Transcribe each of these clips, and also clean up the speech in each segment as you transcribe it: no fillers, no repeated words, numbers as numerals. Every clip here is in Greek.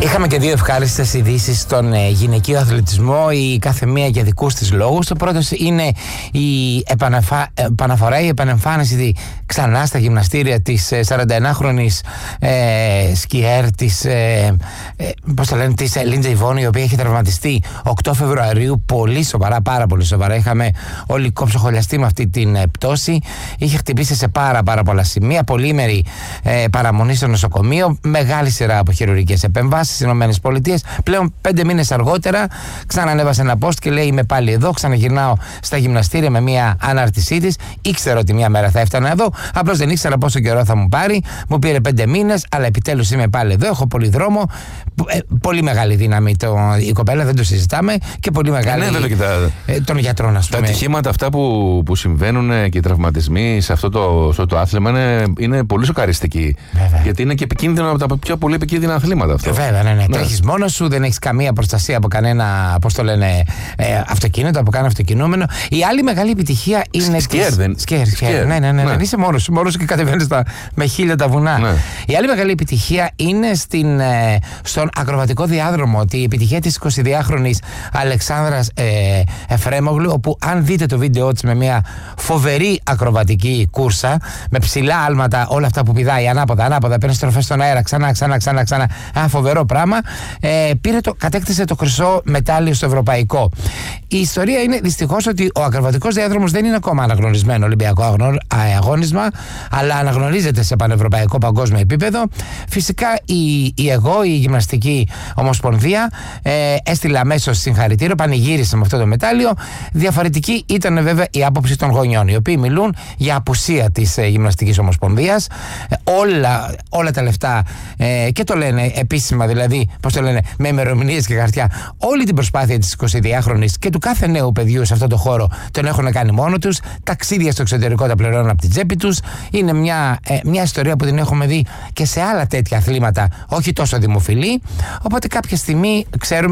Είχαμε και δύο ευχάριστες ειδήσεις στον γυναικείο αθλητισμό, η κάθε μία για δικούς της λόγους. Το πρώτο είναι η επαναφορά, η επανεμφάνιση ξανά στα γυμναστήρια της 41χρονης σκιέρ της Λίντζα Ιβόνη, η οποία έχει τραυματιστεί 8 Φεβρουαρίου πολύ σοβαρά, πάρα πολύ σοβαρά. Είχαμε όλοι κόψοχολιαστεί με αυτή την πτώση. Είχε χτυπήσει σε πάρα πολλά σημεία, πολύμερη παραμονή στο νοσοκομείο, μεγάλη σειρά από χειρουργικές επεμβάσεις στις ΗΠΑ. Πλέον 5 μήνες αργότερα ξανανέβασε ένα post και λέει: είμαι πάλι εδώ, ξαναγυρνάω στα γυμναστήρια με μια ανάρτησή της. Ήξερα ότι μια μέρα θα έφτανα εδώ, απλώς δεν ήξερα πόσο καιρό θα μου πάρει. Μου πήρε 5 μήνες, αλλά επιτέλους είμαι πάλι εδώ. Έχω πολύ δρόμο, πολύ μεγάλη δύναμη η κοπέλα, δεν το συζητάμε, και πολύ μεγάλη των γιατρών, ας πούμε. Τα ατυχήματα αυτά που συμβαίνουν και οι τραυματισμοί σε αυτό το άθλημα είναι πολύ σοκαριστικοί. Βέβαια. Γιατί είναι και επικίνδυνο από τα πιο πολύ επικίνδυνα αθλήματα αυτό. Βέβαια, ναι. Τρέχεις μόνος σου, δεν έχεις καμία προστασία από κανένα, αυτοκίνητο, από κανένα αυτοκινούμενο. Η άλλη μεγάλη επιτυχία είναι. Σκιέρ. Ναι. Είσαι μόνος σου και κατεβαίνεις με χίλια τα βουνά. Ναι. Η άλλη μεγάλη επιτυχία είναι στον ακροβατικό διάδρομο. Η επιτυχία της 22χρονης Αλεξάνδρας Εφρέμογλου, όπου αν δείτε το βίντεο της με μια φοβερή ακροβατική κούρσα, με ψηλά άλματα, όλα αυτά που πηδάει ανάποδα, παίρνει στροφές στον αέρα, ξανά. Ένα φοβερό πράγμα. Κατέκτησε το χρυσό μετάλλιο στο ευρωπαϊκό. Η ιστορία είναι δυστυχώς ότι ο ακροβατικός διάδρομος δεν είναι ακόμα αναγνωρισμένο ολυμπιακό αγώνισμα, αλλά αναγνωρίζεται σε πανευρωπαϊκό παγκόσμιο επίπεδο. Φυσικά η Γυμναστική Ομοσπονδία έστειλε αμέσως συγχαρητήριο, πανηγύρισε με αυτό το μετάλλιο. Διαφορετική ήταν βέβαια η άποψη των γονιών, οι οποίοι μιλούν για απουσία της Γυμναστικής Ομοσπονδίας. Όλα τα λεφτά, και το λένε επίσημα, δηλαδή, με ημερομηνίες και χαρτιά, όλη την προσπάθεια της 22χρονης και του κάθε νέου παιδιού σε αυτό το χώρο τον έχουν κάνει μόνο τους. Ταξίδια στο εξωτερικό τα πληρώνουν από την τσέπη τους. Είναι μια ιστορία που την έχουμε δει και σε άλλα τέτοια αθλήματα, όχι τόσο δημοφιλή. Οπότε κάποια στιγμή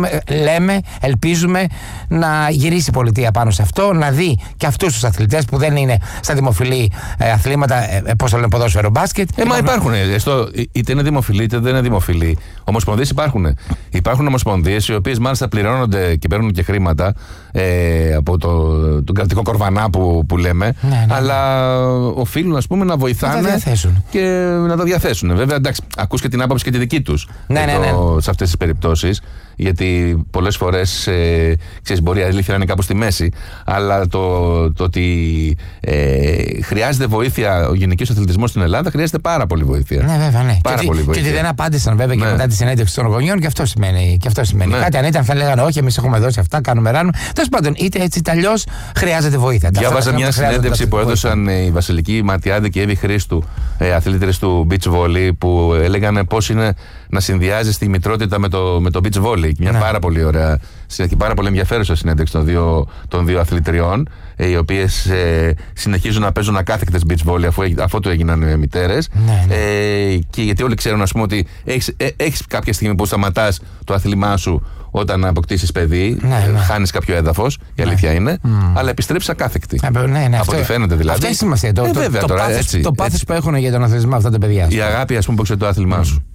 ελπίζουμε να γυρίσει η πολιτεία πάνω σε αυτό, να δει και αυτούς τους αθλητές που δεν είναι στα δημοφιλή αθλήματα, ποδόσφαιρο, μπάσκετ. Μα υπάρχουν. Είτε είναι δημοφιλή είτε δεν είναι δημοφιλή. Ομοσπονδίες υπάρχουν. Υπάρχουν ομοσπονδίες οι οποίες μάλιστα πληρώνονται και παίρνουν και χρήματα από τον κρατικό κορβανά που λέμε, αλλά οφείλουν, ας πούμε, να βοηθάνε και να το διαθέσουν. Βέβαια, εντάξει, ακούς και την άποψη και τη δική τους σε αυτές τις περιπτώσεις, γιατί πολλές φορές μπορεί η αλήθεια να είναι κάπου στη μέση, αλλά το ότι χρειάζεται βοήθεια ο γυναικείος αθλητισμός στην Ελλάδα, χρειάζεται πάρα πολύ βοήθεια. Ναι, βέβαια, ναι. Πάρα πολύ βοήθεια. Και ότι δεν απάντησαν βέβαια και μετά τη συνέντευξη των γονιών, και αυτό σημαίνει. Ναι. Κάτι αν ήταν, θα λέγανε: όχι, εμείς έχουμε δώσει αυτά, κάνουμε ράνο. Τέλος πάντων, είτε έτσι είτε αλλιώς χρειάζεται βοήθεια. Διάβαζα μια συνέντευξη που έδωσαν η Βασιλική Ματιάδη και η Εύη Χρήστου, αθλήτριες του beach volley, που έλεγαν πώς είναι να συνδυάζεις τη μητρότητα με το beach volley. Μια πάρα πολύ ωραία και πάρα πολύ ενδιαφέρουσα συνέντευξη των δύο αθλητριών, οι οποίες συνεχίζουν να παίζουν ακάθεκτες beach volley αφού του έγιναν μητέρες. Και γιατί όλοι ξέρουν, ας πούμε, ότι έχεις κάποια στιγμή που σταματάς το άθλημά σου όταν αποκτήσεις παιδί, χάνεις κάποιο έδαφος, η αλήθεια είναι, αλλά επιστρέψεις ακάθεκτη. Από ό,τι φαίνεται δηλαδή. Αυτό είναι σημασία. Το πάθος που έχουν για τον αθλητισμό αυτά τα παιδιά. Η αγάπη, ας πούμε, που έχεις το άθλημά σου.